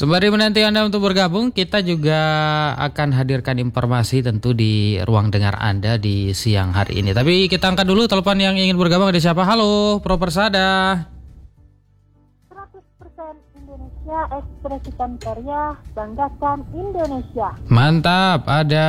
Sembari menanti Anda untuk bergabung, kita juga akan hadirkan informasi tentu di ruang dengar Anda di siang hari ini. Tapi kita angkat dulu telepon yang ingin bergabung. Ada siapa? Halo, Pro Persada. 100% Indonesia, ekspresikan karya, banggakan Indonesia. Mantap, ada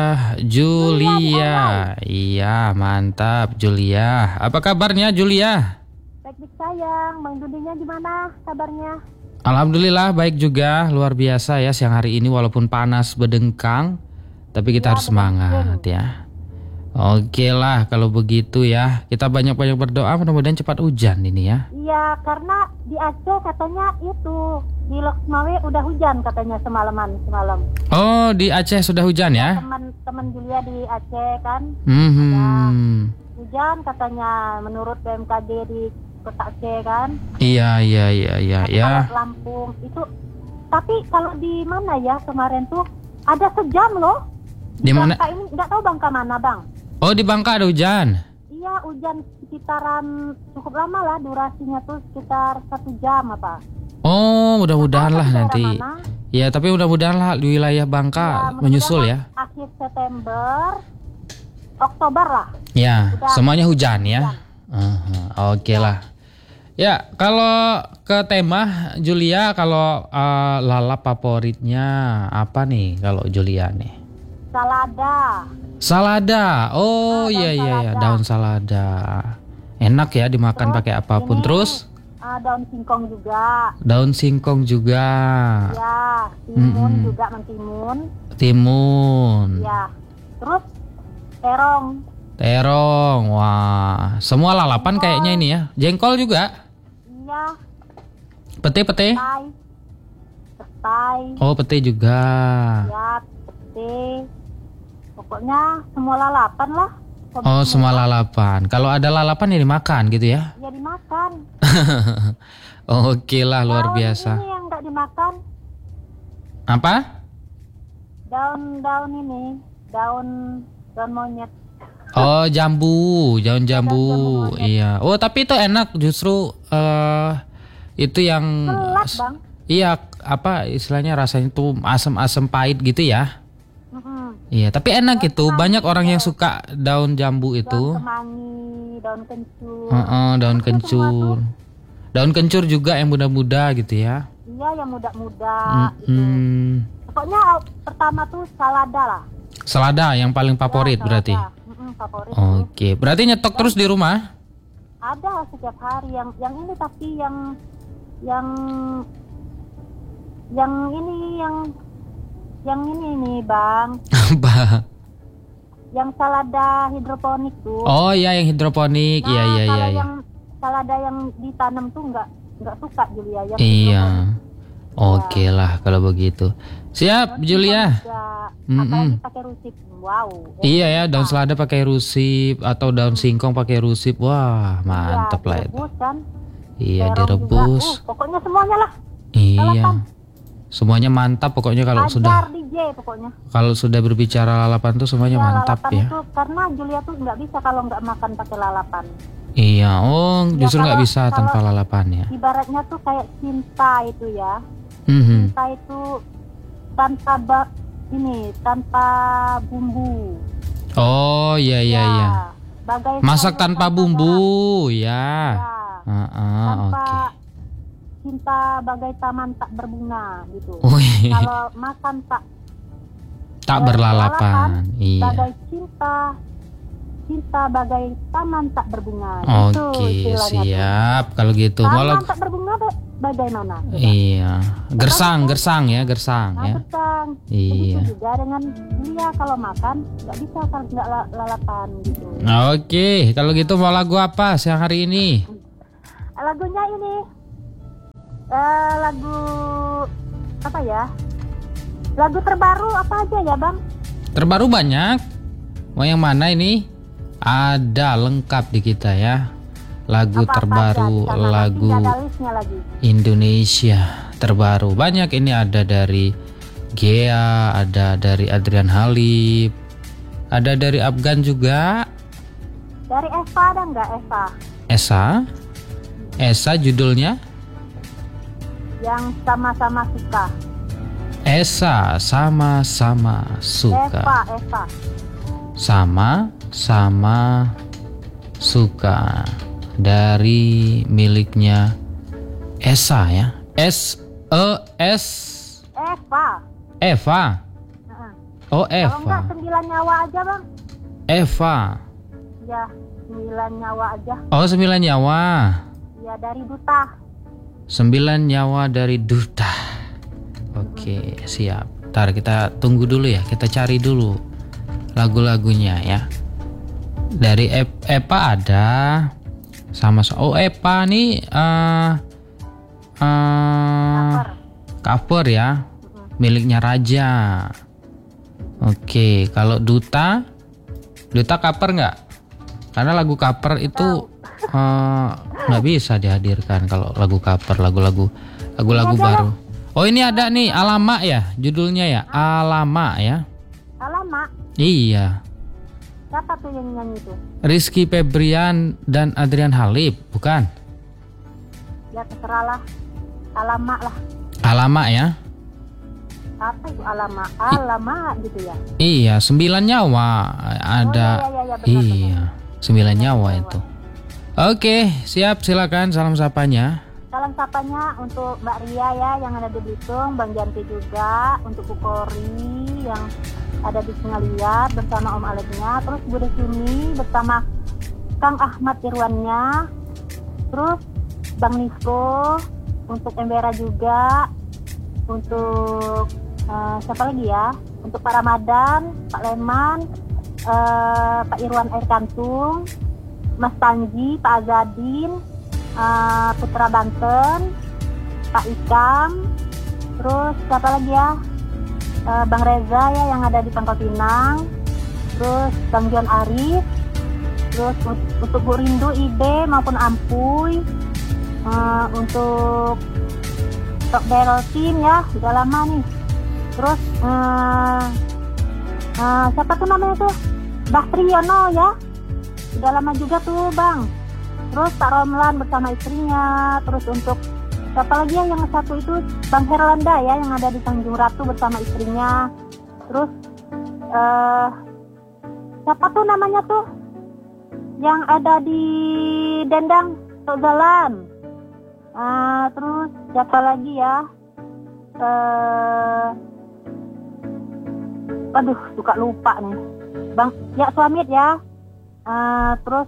Julia. Iya, mantap Julia. Apa kabarnya Julia? Baik sayang, Bang Dudinya gimana kabarnya? Alhamdulillah baik juga, luar biasa ya siang hari ini walaupun panas berdengkang, tapi kita harus semangat ya. Oke lah kalau begitu ya, kita banyak-banyak berdoa mudah-mudahan cepat hujan ini ya. Iya, karena di Aceh katanya itu, di Loksmawe udah hujan katanya semalam. Oh, di Aceh sudah hujan ya? Teman Julia di Aceh kan, hujan katanya menurut BMKG di Kota Aceh kan. Iya. Kalau Lampung itu, tapi kalau di mana ya kemarin tuh ada sejam loh. Di mana? Bangka ini nggak tahu Bangka mana bang. Oh di Bangka ada hujan. Iya hujan sekitaran cukup lama lah durasinya tuh sekitar 1 jam apa. Oh mudah-mudahan lah nanti. Mana? Ya tapi mudah-mudahan lah di wilayah Bangka menyusul ya. Akhir September, Oktober lah. Ya udah, semuanya hujan ya. Oke lah. Ya, kalau ke tema Julia, kalau lalap favoritnya apa nih kalau Julia nih? Salada. Oh iya, daun salada. Enak ya dimakan pakai apapun. Terus? Daun singkong juga. Daun singkong juga. Ya, timun juga mentimun. Timun. Ya. Terus terong. Wah, semua lalapan kayaknya ini ya. Jengkol juga. Iya. Pete. Petai. Oh, pete juga. Ya, pete. Pokoknya semua lalapan lah. Oh, semua lalapan. Kalau ada lalapan ya dimakan gitu ya? Ya dimakan. Oke lah, luar biasa. Ini yang nggak dimakan. Apa? Daun ini, daun monyet. Oh, daun jambu. Iya. Oh, tapi itu enak justru itu yang Kelat, Bang. Iya, apa istilahnya rasanya tuh asam-asam pahit gitu ya. Iya, tapi enak itu. Banyak orang yang suka daun jambu itu. Daun kemangi, daun kencur. Daun kencur. Daun kencur juga yang muda-muda gitu ya. Iya, yang muda-muda gitu. Pokoknya pertama tuh salada lah. Selada yang paling favorit ya, berarti. Favorit. Oke, berarti nyetok terus di rumah? Ada setiap hari yang ini tapi yang ini nih Bang. Apa? Yang salada hidroponik tuh. Oh iya yang hidroponik. Nah, iya. Yang salada yang ditanam tuh nggak suka Julia ya. Iya. Oke lah kalau begitu. Siap Julia. Apalagi pakai rusip. Wow. Iya ya, daun selada pakai rusip atau daun singkong pakai rusip. Wah, mantep lah itu. Kan? Iya, direbus. Pokoknya semuanya lah. Iya. Lalapan. Semuanya mantap pokoknya kalau sudah. DJ pokoknya. Kalau sudah berbicara lalapan tuh semuanya mantap ya. Itu, karena Julia tuh nggak bisa kalau nggak makan pakai lalapan. Iya, justru nggak bisa tanpa lalapan ya. Ibaratnya tuh kayak cinta itu ya. Cinta itu tanpa bumbu. Oh iya. Masak tanpa bumbu ya. Tanpa cinta bagai taman tak berbunga gitu. Kalau makan tak berlalapan. Iya. Bagai cinta bagai taman tak berbunga. Oke, siap. Kalau gitu. Taman tak berbunga bagaimana? Iya. Gersang ya. Gersang. Iya. Begitu juga dengan dia kalau makan nggak bisa kalau nggak lalapan gitu. Oke, kalau gitu mau lagu apa siang hari ini? Lagunya ini lagu apa ya? Lagu terbaru apa aja ya Bang? Terbaru banyak. Mau yang mana ini? Ada lengkap di kita ya. Lagu terbaru, lagu Indonesia terbaru. Banyak ini ada dari Gea, ada dari Adrian Halib, ada dari Afgan juga. Dari Eva ada nggak Eva? Esa judulnya? Yang sama-sama suka. Esa sama-sama suka. Eva. Sama-sama suka. Dari miliknya Esa ya. S-E-S. Eva. Oh Kalau enggak Eva. 9 nyawa aja bang. Eva. Ya 9 nyawa aja. Oh 9 nyawa. Ya dari duta. 9 nyawa dari duta. Oke siap. Ntar kita tunggu dulu ya. Kita cari dulu lagu-lagunya ya. Dari Eva ada. Oh Eva nih cover ya. Miliknya Raja. Oke, kalau Duta cover nggak? Karena lagu cover itu nggak bisa dihadirkan kalau lagu cover, lagu-lagu baru. Oh ini ada nih, Alamak ya, judulnya ya, Alamak ya. Alamak. Iya. Siapa tuh yang nyanyi itu? Rizky Febrian dan Adrian Halip, bukan? Ya terserah lah. Alamak lah. Alamak ya. Apa itu alamak? Alamak gitu ya. Iya, 9 nyawa ada. Benar, iya, 9 nyawa itu. Oke, siap, silakan salam sapanya. Salam sapanya untuk Mbak Ria ya yang ada di Belitung, Bang Janti juga, untuk Bu Kori yang ada di Singaliat bersama Om Aleknya, terus Bu Desuni bersama Kang Ahmad Irwannya, terus Bang Niko, untuk Embera juga, untuk siapa lagi ya? Untuk Pak Ramadan, Pak Leman, Pak Irwan Air Kantung, Mas Panji, Pak Azadin, Putra Banten, Pak Ikam, terus siapa lagi ya? Bang Reza ya yang ada di Pangkal Pinang, terus Bang John Arif, terus untuk Bu Rindu Ibe maupun Ampuy, untuk Tok Beltin ya, udah lama nih. Terus siapa tuh namanya tuh? Mbah Triyono ya, udah lama juga tuh Bang. Terus Pak Romlan bersama istrinya. Terus untuk siapa lagi ya yang satu itu? Bang Herlanda ya yang ada di Tanjung Ratu bersama istrinya. Terus siapa tuh namanya tuh? Yang ada di Dendang Tok Jalan. Terus siapa lagi ya? Aduh, suka lupa nih. Bang, ya Suamit ya. Terus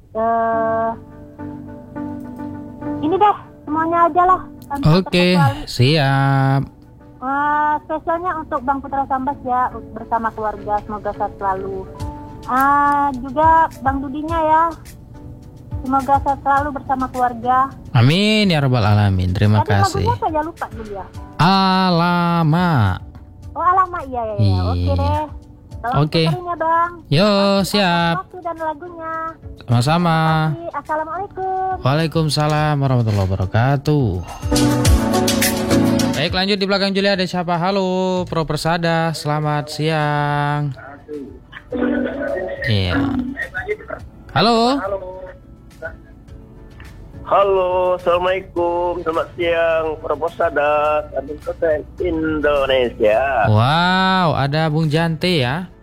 ini deh, semuanya aja lah. Oke, siap. Spesialnya untuk Bang Putra Sambas ya, bersama keluarga, semoga sehat selalu. Juga Bang Dudinya ya, semoga sehat selalu bersama keluarga. Amin ya rabbal alamin. Terima kasih. Lagunya saya lupa dulu ya. Alamak. Oh alamak iya. Oke deh. Oke. Ya, Bang. Yo, siap. Waktu dan lagunya. Sama-sama. Assalamualaikum. Waalaikumsalam warahmatullahi wabarakatuh. Baik, lanjut di belakang Julia ada siapa? Halo, Pro Persada. Selamat siang. Iya. Halo. Halo, assalamualaikum, selamat siang, Proposada, Kabupaten Indonesia. Wow, ada Bung Jante ya?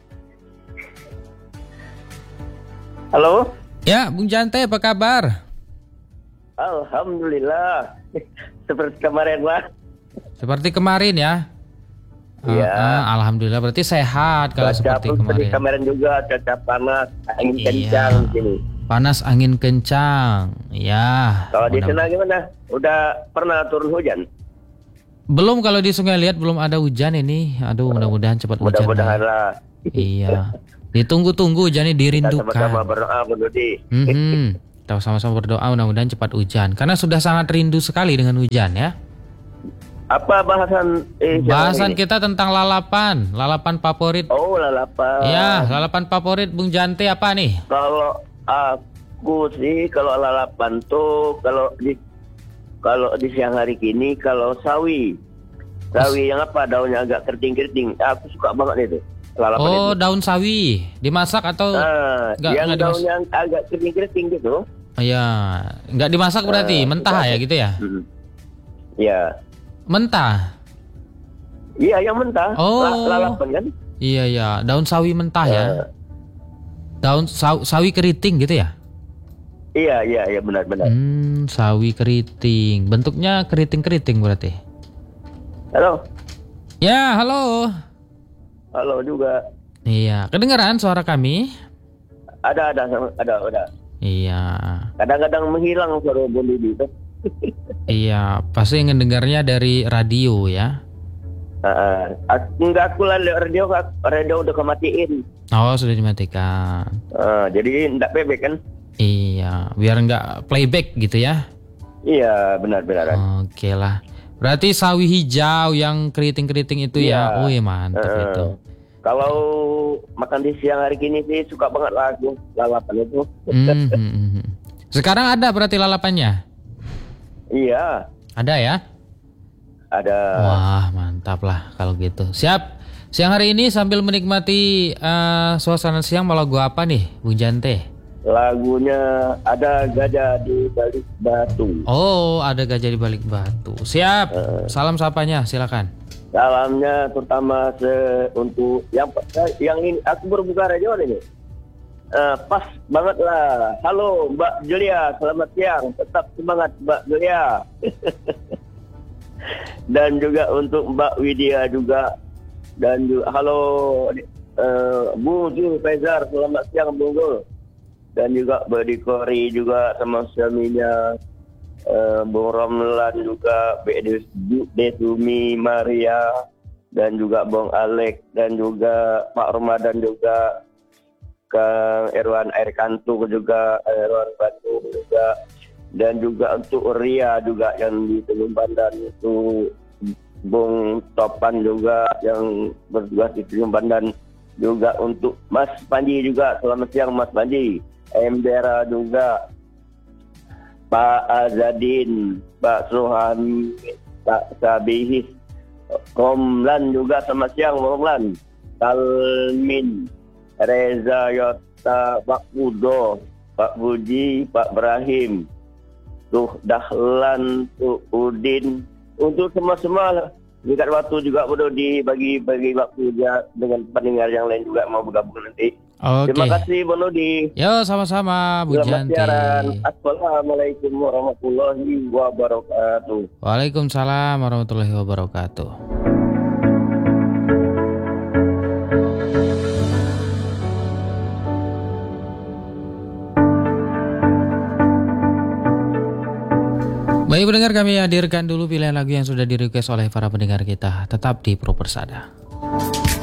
Halo? Ya, Bung Jante, apa kabar? Alhamdulillah, seperti kemarin lah. Seperti kemarin ya? Iya. Alhamdulillah, berarti sehat kalau seperti kemarin. Seperti kemarin juga, cuaca panas, angin kencang di sini. Panas angin kencang, ya. Kalau di sana gimana? Udah pernah turun hujan? Belum, kalau di Sungai Liat belum ada hujan ini. Aduh, mudah-mudahan cepat hujan. Mudah-mudahan lah. Iya. Ditunggu-tunggu hujannya, dirindukan. Kita sama-sama berdoa, Bu Dodi. Kita sama-sama berdoa mudah-mudahan cepat hujan. Karena sudah sangat rindu sekali dengan hujan ya. Apa bahasan bahasan kita tentang lalapan favorit. Oh, lalapan. Ya, lalapan favorit Bung Jante apa nih? Kalau aku sih kalau lalapan tuh kalau di siang hari gini kalau sawi yang apa daunnya agak keriting-keriting, aku suka banget itu lalapan itu. Daun sawi dimasak atau yang daunnya agak keriting-keriting gitu. Iya, nggak dimasak berarti mentah ya gitu ya? Ya. Mentah. Iya, yang mentah. Oh. Lalapan kan? Iya ya, daun sawi mentah ya. Daun sawi keriting gitu ya? Iya benar-benar. Sawi keriting. Bentuknya keriting-keriting berarti. Halo. Ya, halo. Halo juga. Iya, kedengaran suara kami? Ada. Iya. Kadang-kadang menghilang suara Bung Didi itu. Iya, pasti ngedengarnya dari radio ya. Enggak, aku lah radio udah kematiin. Oh, sudah dimatikan. Jadi enggak bebek kan? Iya, biar nggak playback gitu ya. Iya, benar-benaran. Oke lah. Berarti sawi hijau yang keriting-keriting itu ya. Wih, mantap itu. Kalau makan di siang hari gini sih suka banget lagu lalapan itu. Sekarang ada berarti lalapannya? Iya. Ada ya? Ada. Wah, mantap lah kalau gitu. Siap. Siang hari ini sambil menikmati suasana siang mau lagu apa nih, Bung Jante? Lagunya Ada Gajah di Balik Batu. Oh, Ada Gajah di Balik Batu. Siap. Salam sapanya, silakan. Salamnya terutama untuk yang ini aku berbuka radio ini. Pas banget lah. Halo Mbak Julia, selamat siang. Tetap semangat Mbak Julia. Dan juga untuk Mbak Widya juga. Dan juga halo Bu Jul Faizar, selamat siang Bung Gul. Dan juga Badi Kori juga sama suaminya. Bung Romlan juga, Desumi Maria, dan juga Bung Alek, dan juga Pak Ramadan juga, Kang Erwan Airkantu juga, Erwan Batu juga, dan juga untuk Ria juga yang di Tanjung Pandan itu, Bung Topan juga yang bertugas di Tanjung Pandan, juga untuk Mas Panji juga, selamat siang Mas Panji, Embera juga, Pak Azadin, Pak Sohami, Pak Sabihis, Romlan juga sama siang Romlan, Talmin, Reza Yota, Pak Udo, Pak Puji, Pak Ibrahim, Tuh Dahlan, Tuh Udin, untuk semua dekat waktu juga udah dibagi waktu dengan pendengar yang lain juga mau bergabung nanti. Oke. Terima kasih Bung Nudi. Yo, sama-sama Bu Janti. Assalamualaikum warahmatullahi wabarakatuh. Waalaikumsalam warahmatullahi wabarakatuh. Baik pendengar, kami hadirkan dulu pilihan lagu yang sudah di-request oleh para pendengar kita. Tetap di Pro Persada.